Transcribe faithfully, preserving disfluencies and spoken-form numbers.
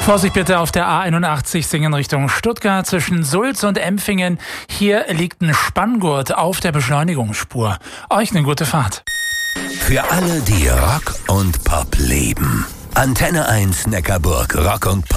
Vorsicht bitte auf der A einundachtzig Singen Richtung Stuttgart zwischen Sulz und Empfingen. Hier liegt ein Spanngurt auf der Beschleunigungsspur. Euch eine gute Fahrt. Für alle, die Rock und Pop lieben. Antenne eins Neckarburg Rock und Pop.